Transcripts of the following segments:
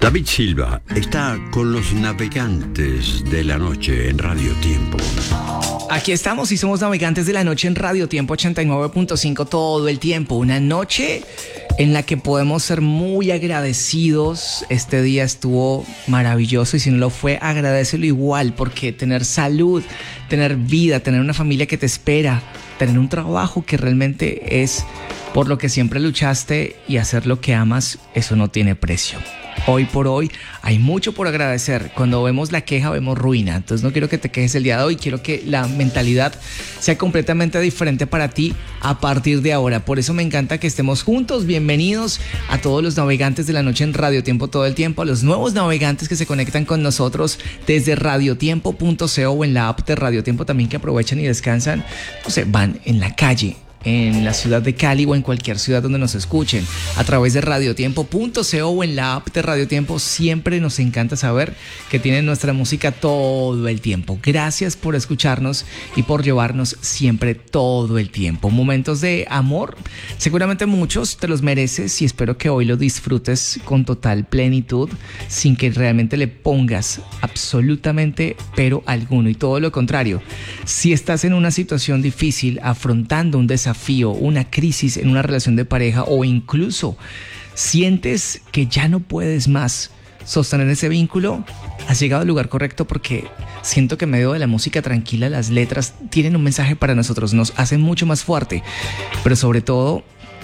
David Silva está con los navegantes de la noche en Radio Tiempo. Aquí estamos y somos navegantes de la noche en Radio Tiempo 89.5 todo el tiempo. Una noche en la que podemos ser muy agradecidos. Este día estuvo maravilloso y si no lo fue, agradécelo igual, porque tener salud, tener vida, tener una familia que te espera, tener un trabajo que realmente es por lo que siempre luchaste y hacer lo que amas, eso no tiene precio. Hoy por hoy hay mucho por agradecer. Cuando vemos la queja vemos ruina. Entonces no quiero que te quejes el día de hoy. Quiero que la mentalidad sea completamente diferente para ti a partir de ahora. Por eso me encanta que estemos juntos. Bienvenidos a todos los navegantes de la noche en Radio Tiempo todo el tiempo. A los nuevos navegantes que se conectan con nosotros desde radiotiempo.co o en la app de Radio Tiempo también, que aprovechan y descansan. No sé, van en la calle, en la ciudad de Cali o en cualquier ciudad donde nos escuchen, a través de radiotiempo.co o en la app de Radio Tiempo. Siempre nos encanta saber que tienen nuestra música todo el tiempo. Gracias por escucharnos y por llevarnos siempre todo el tiempo. Momentos de amor, seguramente muchos te los mereces y espero que hoy lo disfrutes con total plenitud, sin que realmente le pongas absolutamente pero alguno, y todo lo contrario. Si estás en una situación difícil, afrontando un desafío, una crisis en una relación de pareja, o incluso sientes que ya no puedes más sostener ese vínculo, has llegado al lugar correcto, porque siento que en medio de la música tranquila las letras tienen un mensaje para nosotros, nos hacen mucho más fuerte, pero sobre todo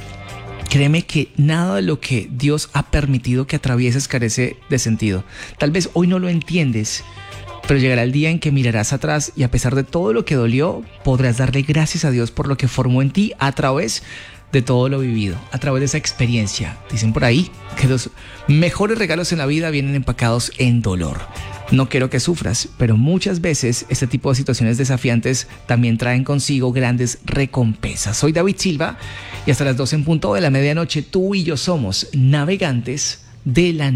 créeme que nada de lo que Dios ha permitido que atravieses carece de sentido. Tal vez hoy no lo entiendes, pero llegará el día en que mirarás atrás y a pesar de todo lo que dolió, podrás darle gracias a Dios por lo que formó en ti a través de todo lo vivido, a través de esa experiencia. Dicen por ahí que los mejores regalos en la vida vienen empacados en dolor. No quiero que sufras, pero muchas veces este tipo de situaciones desafiantes también traen consigo grandes recompensas. Soy David Silva y hasta las 12 en punto de la medianoche tú y yo somos navegantes de la noche.